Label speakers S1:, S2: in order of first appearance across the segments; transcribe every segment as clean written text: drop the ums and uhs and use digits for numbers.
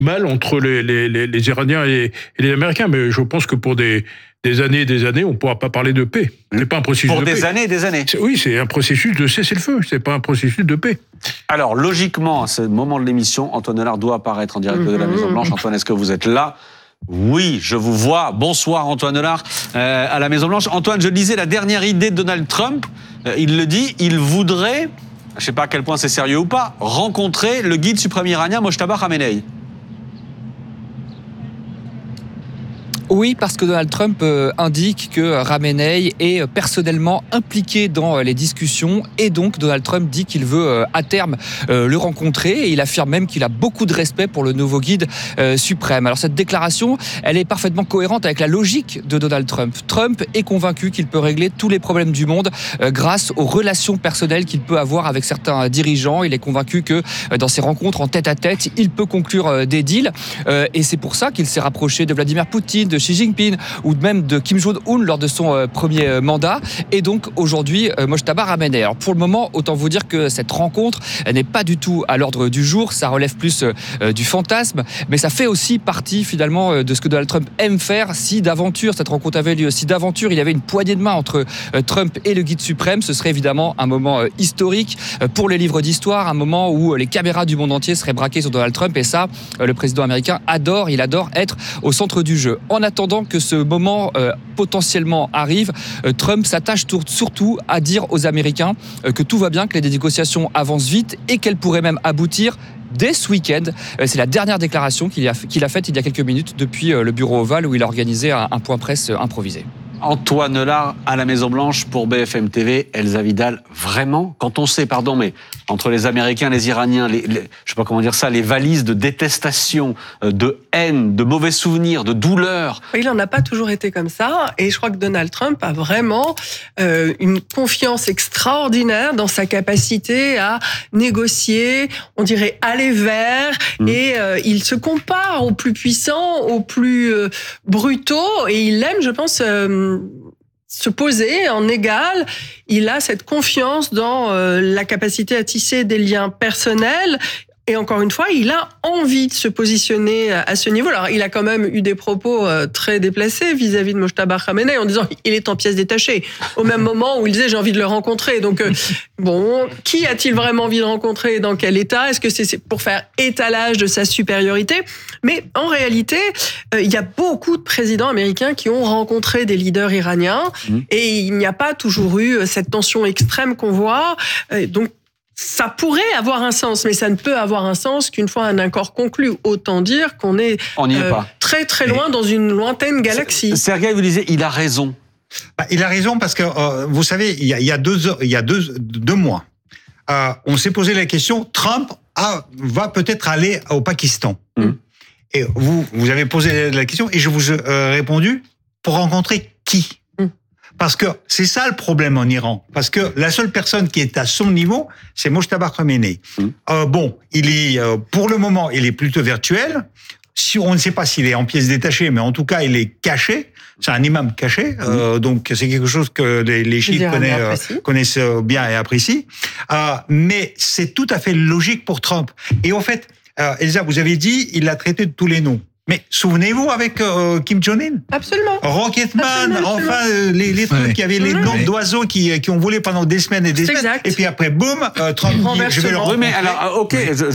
S1: mal entre les Iraniens et les Américains. Mais je pense que pour des années et des années, on ne pourra pas parler de paix. C'est pas un processus de paix.
S2: Pour des années et des années.
S1: Oui, c'est un processus de cessez-le-feu. C'est pas un processus de paix.
S2: Alors, logiquement, à ce moment de l'émission, Antoine Hollard doit apparaître en direct de la Maison-Blanche. Antoine, est-ce que vous êtes là ? Oui, je vous vois. Bonsoir, Antoine Hollard, à la Maison-Blanche. Antoine, je disais la dernière idée de Donald Trump. Il le dit, il voudrait, je ne sais pas à quel point c'est sérieux ou pas, rencontrer le guide suprême iranien Mojtaba Khamenei.
S3: Oui, parce que Donald Trump indique que Khamenei est personnellement impliqué dans les discussions et donc Donald Trump dit qu'il veut à terme le rencontrer et il affirme même qu'il a beaucoup de respect pour le nouveau guide suprême. Alors cette déclaration, elle est parfaitement cohérente avec la logique de Donald Trump. Trump est convaincu qu'il peut régler tous les problèmes du monde grâce aux relations personnelles qu'il peut avoir avec certains dirigeants. Il est convaincu que dans ses rencontres en tête-à-tête, il peut conclure des deals et c'est pour ça qu'il s'est rapproché de Vladimir Poutine, de Xi Jinping ou même de Kim Jong-un lors de son premier mandat et donc aujourd'hui Mojtaba Khamenei. Alors pour le moment, autant vous dire que cette rencontre n'est pas du tout à l'ordre du jour, ça relève plus du fantasme, mais ça fait aussi partie finalement de ce que Donald Trump aime faire. Si d'aventure cette rencontre avait lieu, si d'aventure il y avait une poignée de main entre Trump et le guide suprême, ce serait évidemment un moment historique pour les livres d'histoire, un moment où les caméras du monde entier seraient braquées sur Donald Trump et ça, le président américain adore, il adore être au centre du jeu. En attendant que ce moment potentiellement arrive, Trump s'attache surtout à dire aux Américains que tout va bien, que les négociations avancent vite et qu'elles pourraient même aboutir dès ce week-end. C'est la dernière déclaration qu'il a faite il y a quelques minutes depuis le bureau ovale où il a organisé un point presse improvisé.
S2: Antoine Hollard à la Maison-Blanche pour BFM TV. Elsa Vidal, vraiment, quand on sait, pardon, mais entre les Américains, les Iraniens, je sais pas comment dire ça, les valises de détestation, de haine, de mauvais souvenirs, de douleur.
S4: Il n'en a pas toujours été comme ça, et je crois que Donald Trump a vraiment une confiance extraordinaire dans sa capacité à négocier, on dirait aller vers, et il se compare aux plus puissants, aux plus brutaux, et il aime, je pense, se poser en égal. Il a cette confiance dans la capacité à tisser des liens personnels. Et encore une fois, il a envie de se positionner à ce niveau. Alors, il a quand même eu des propos très déplacés vis-à-vis de Mojtaba Khamenei en disant qu'il est en pièces détachées. Au même moment où il disait j'ai envie de le rencontrer. Donc, bon, qui a-t-il vraiment envie de rencontrer et dans quel état ? Est-ce que c'est pour faire étalage de sa supériorité ? Mais en réalité, il y a beaucoup de présidents américains qui ont rencontré des leaders iraniens et il n'y a pas toujours eu cette tension extrême qu'on voit. Donc, ça pourrait avoir un sens, mais ça ne peut avoir un sens qu'une fois un accord conclu. Autant dire qu'on est, très très loin dans une lointaine galaxie.
S2: Sergueï, vous disiez, il a raison.
S5: Il a raison parce que, vous savez, il y a deux mois, on s'est posé la question, Trump va peut-être aller au Pakistan. Et vous avez posé la question et je vous ai répondu, pour rencontrer qui ? Parce que c'est ça le problème en Iran. Parce que la seule personne qui est à son niveau, c'est Mojtaba Khamenei. Bon, il est, pour le moment, il est plutôt virtuel. Si on ne sait pas s'il est en pièces détachées, mais en tout cas, il est caché. C'est un imam caché. Donc, c'est quelque chose que les chiites connaissent bien et apprécient. Mais c'est tout à fait logique pour Trump. Et en fait, Elsa, vous avez dit, il l'a traité de tous les noms. Mais souvenez-vous avec Kim Jong-un.
S4: Absolument.
S5: Rocketman,
S4: absolument.
S5: enfin les trucs qui avaient les noms d'oiseaux qui ont volé pendant des semaines et des semaines.
S4: Exact.
S5: Et puis après, boum, Trump dit je vais le rencontrer.
S2: Oui, mais alors, ok,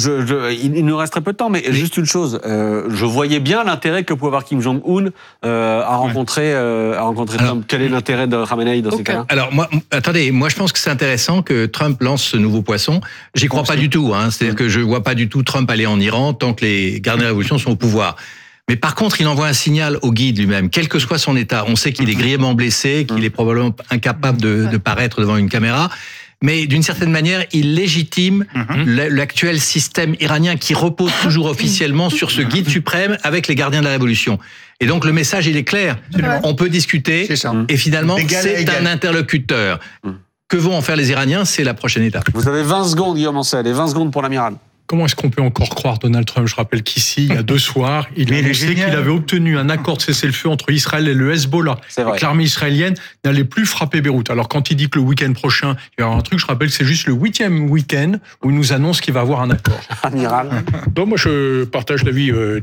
S2: il nous resterait peu de temps, mais juste une chose, je voyais bien l'intérêt que pouvait avoir Kim Jong-un à rencontrer Trump. Quel est l'intérêt de Khamenei dans ces cas-là ?
S6: Alors moi je pense que c'est intéressant que Trump lance ce nouveau poisson. J'y crois pas du tout. C'est-à-dire que je vois pas du tout Trump aller en Iran tant que les gardiens de la révolution sont au pouvoir. Mais par contre, il envoie un signal au guide lui-même, quel que soit son état. On sait qu'il est grièvement blessé, qu'il est probablement incapable de paraître devant une caméra. Mais d'une certaine manière, il légitime l'actuel système iranien qui repose toujours officiellement sur ce guide suprême avec les gardiens de la révolution. Et donc le message, il est clair. On peut discuter et finalement, c'est un interlocuteur. Que vont en faire les Iraniens ? C'est la prochaine étape.
S2: Vous avez 20 secondes, Guillaume Ancel, et 20 secondes pour l'amiral.
S1: Comment est-ce qu'on peut encore croire Donald Trump ? Je rappelle qu'ici, il y a 2 soirs, il a annoncé qu'il avait obtenu un accord de cessez-le-feu entre Israël et le Hezbollah. Et que l'armée israélienne n'allait plus frapper Beyrouth. Alors quand il dit que le week-end prochain, il y aura un truc, je rappelle que c'est juste le 8e week-end où il nous annonce qu'il va avoir un accord.
S2: Amiral.
S1: Donc moi, je partage l'avis